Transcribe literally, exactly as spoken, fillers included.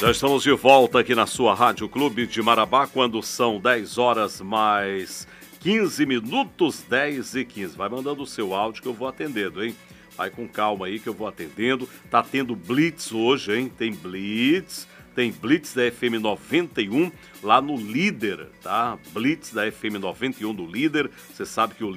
Já estamos de volta aqui na sua Rádio Clube de Marabá, quando são dez horas mais quinze minutos, dez e quinze. Vai mandando o seu áudio que eu vou atendendo, hein? Vai com calma aí que eu vou atendendo. Tá tendo Blitz hoje, hein? Tem Blitz, tem Blitz da F M noventa e um lá no Líder, tá? Blitz da F M noventa e um do Líder. Você sabe que o